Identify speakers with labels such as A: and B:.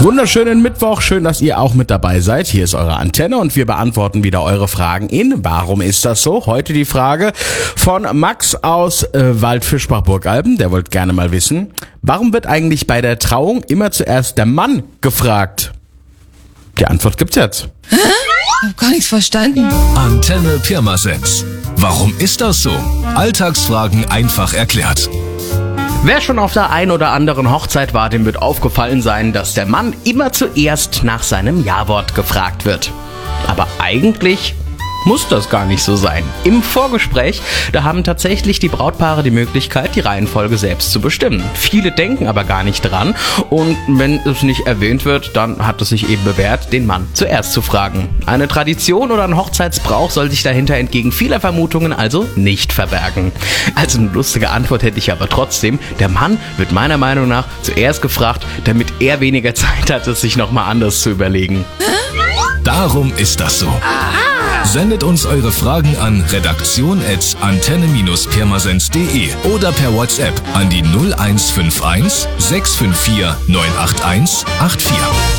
A: Wunderschönen Mittwoch, schön, dass ihr auch mit dabei seid. Hier ist eure Antenne und wir beantworten wieder eure Fragen in Warum ist das so? Heute die Frage von Max aus Waldfischbach-Burgalben. Der wollte gerne mal wissen, warum wird eigentlich bei der Trauung immer zuerst der Mann gefragt? Die Antwort gibt's jetzt.
B: Hä? Ich hab gar nichts verstanden.
C: Antenne Pirmasens. Warum ist das so? Alltagsfragen einfach erklärt.
A: Wer schon auf der ein oder anderen Hochzeit war, dem wird aufgefallen sein, dass der Mann immer zuerst nach seinem Ja-Wort gefragt wird. Aber eigentlich muss das gar nicht so sein. Im Vorgespräch, da haben tatsächlich die Brautpaare die Möglichkeit, die Reihenfolge selbst zu bestimmen. Viele denken aber gar nicht dran und wenn es nicht erwähnt wird, dann hat es sich eben bewährt, den Mann zuerst zu fragen. Eine Tradition oder ein Hochzeitsbrauch soll sich dahinter entgegen vieler Vermutungen also nicht verbergen. Also eine lustige Antwort hätte ich aber trotzdem. Der Mann wird meiner Meinung nach zuerst gefragt, damit er weniger Zeit hat, es sich nochmal anders zu überlegen.
C: Darum ist das so. Sendet uns eure Fragen an redaktion@antenne-pirmasens.de oder per WhatsApp an die 0151 654 981 84.